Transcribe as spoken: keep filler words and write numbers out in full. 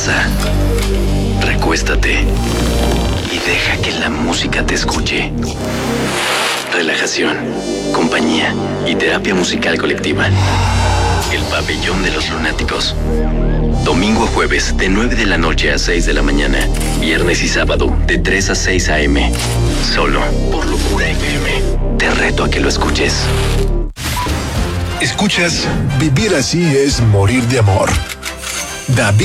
casa. Recuéstate y deja que la música te escuche. Relajación, compañía y terapia musical colectiva. El Pabellón de los Lunáticos. Domingo a jueves de nueve de la noche a seis de la mañana. Viernes y sábado de tres a seis a eme. Solo por Locura F M. Te reto a que lo escuches. Escuchas Vivir así es morir de amor. David